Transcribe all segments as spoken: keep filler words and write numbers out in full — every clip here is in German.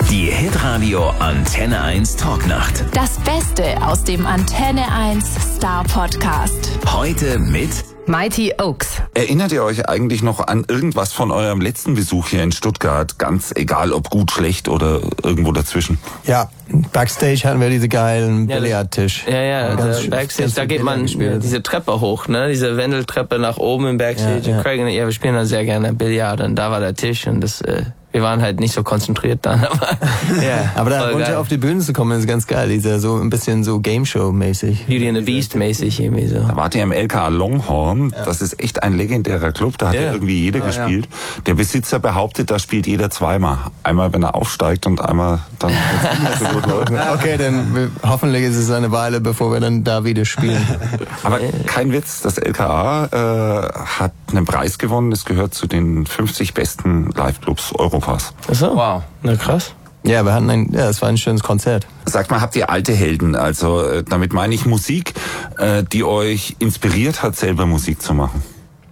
Die Hitradio Antenne eins Talknacht. Das Beste aus dem Antenne eins Star Podcast. Heute mit Mighty Oaks. Erinnert ihr euch eigentlich noch an irgendwas von eurem letzten Besuch hier in Stuttgart? Ganz egal, ob gut, schlecht oder irgendwo dazwischen. Ja, Backstage hatten wir diese geilen Billardtisch. Ja, ja, ganz, der Backstage, ganz da geht man gespielt. diese Treppe hoch, ne? Diese Wendeltreppe nach oben im Backstage. Ja, ja. Craig und ich, ja, wir spielen da sehr gerne Billard und da war der Tisch und das, äh, wir waren halt nicht so konzentriert dann, aber ja. Aber da voll runter geil. auf die Bühne zu kommen, ist ganz geil. Dieser so ein bisschen so Game-Show-mäßig. Beauty and the Beast mäßig irgendwie so. Da wart ihr im L K A Longhorn. Ja. Das ist echt ein legendärer Club. Da hat ja irgendwie jeder ja, gespielt. Ja. Der Besitzer behauptet, da spielt jeder zweimal. Einmal, wenn er aufsteigt und einmal dann, wenn es so gut läuft. Okay, dann wir, hoffentlich ist es eine Weile, bevor wir dann da wieder spielen. Aber kein Witz, das L K A äh, hat einen Preis gewonnen. Es gehört zu den fünfzig besten Live-Clubs Europas. Ach so. Wow. Na krass. Ja, wir hatten ein, ja, es war ein schönes Konzert. Sagt mal, habt ihr alte Helden? Also äh, damit meine ich Musik, äh, die euch inspiriert hat, selber Musik zu machen.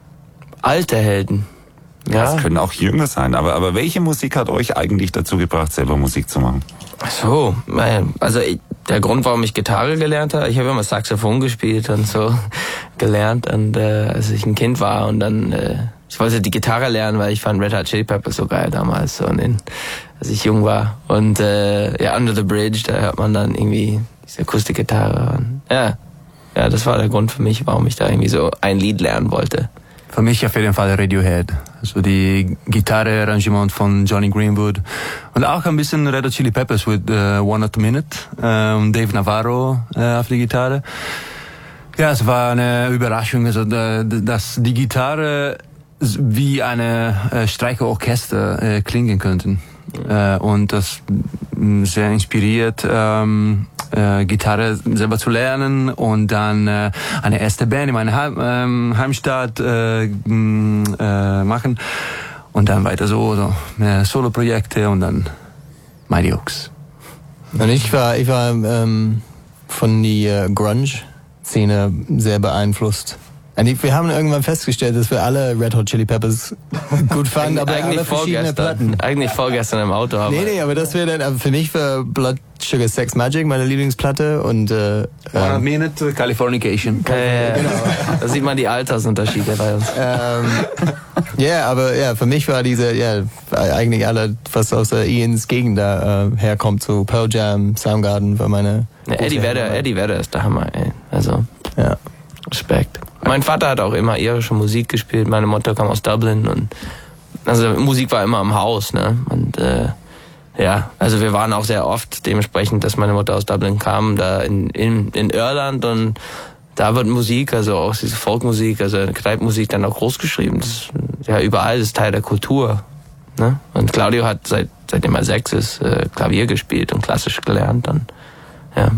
Alte Helden. Ja. Das können auch jünger sein, aber, aber welche Musik hat euch eigentlich dazu gebracht, selber Musik zu machen? Ach so, also ich, der Grund, warum ich Gitarre gelernt habe, ich habe immer Saxophon gespielt und so gelernt, und äh, als ich ein Kind war und dann äh, ich wollte die Gitarre lernen, weil ich fand Red Hot Chili Peppers so geil damals, und in, als ich jung war. Und äh, ja, Under the Bridge, da hört man dann irgendwie diese Akustikgitarre. Und, ja, ja, das war der Grund für mich, warum ich da irgendwie so ein Lied lernen wollte. Für mich auf jeden Fall Radiohead. Also die Gitarre-Arrangement von Johnny Greenwood. Und auch ein bisschen Red Hot Chili Peppers mit uh, One Not a Minute. Uh, und Dave Navarro uh, auf die Gitarre. Ja, es war eine Überraschung, also dass die Gitarre wie eine äh, Streicherorchester äh, klingen könnten. Äh, und das mh, sehr inspiriert, ähm, äh, Gitarre selber zu lernen und dann äh, eine erste Band in meiner Heim, ähm, Heimstadt äh, mh, äh, machen und dann weiter so, so mehr Solo-Projekte und dann Mighty Oaks. Und ich war, ich war ähm, von der äh, Grunge-Szene sehr beeinflusst. Wir haben irgendwann festgestellt, dass wir alle Red Hot Chili Peppers gut fanden, aber alle verschiedene Platten. Eigentlich vorgestern im Auto. Aber nee, nee, aber das wäre dann, für mich war Blood Sugar Sex Magic meine Lieblingsplatte und äh, One ähm, Minute Californication. Ja, ja, genau. Da sieht man die Altersunterschiede bei uns. Ja, ähm, yeah, aber ja, für mich war diese, ja, eigentlich alle, was aus der Ians Gegend da äh, herkommt, so Pearl Jam, Soundgarden, war meine... Ja, Eddie Vedder, Eddie Vedder ist der Hammer, ey. Also, ja. Respekt. Mein Vater hat auch immer irische Musik gespielt, meine Mutter kam aus Dublin und also Musik war immer im Haus, ne? Und äh, ja, also wir waren auch sehr oft dementsprechend, dass meine Mutter aus Dublin kam, da in in, in Irland, und da wird Musik, also auch diese Folkmusik, also Kneipenmusik dann auch groß geschrieben. Das ist, ja, überall ist Teil der Kultur, ne? Und Claudio hat seit seitdem er sechs ist äh, Klavier gespielt und klassisch gelernt, dann ja.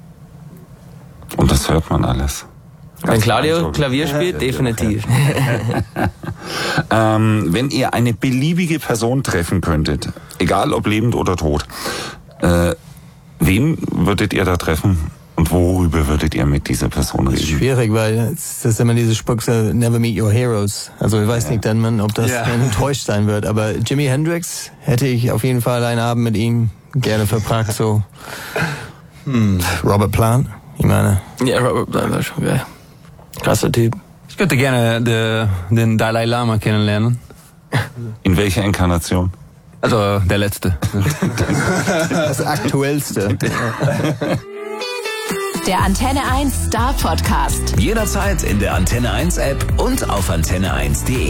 Und das hört man alles. Wenn Claudio Klavier spielt, definitiv. ähm, wenn ihr eine beliebige Person treffen könntet, egal ob lebend oder tot, äh, wen würdet ihr da treffen und worüber würdet ihr mit dieser Person reden? Das ist schwierig, weil das ist immer diese Spruchse, never meet your heroes. Also ich weiß ja. nicht dann, man, ob das ja. enttäuscht sein wird, aber Jimi Hendrix hätte ich auf jeden Fall einen Abend mit ihm gerne verbracht, so hm. Robert Plant, ich meine. Ja, Robert Plant war schon geil. Krasser Typ. Ich würde gerne de, den Dalai Lama kennenlernen. In welcher Inkarnation? Also der letzte. Das aktuellste. Der Antenne eins Star Podcast. Jederzeit in der Antenne eins App und auf antenne eins punkt de.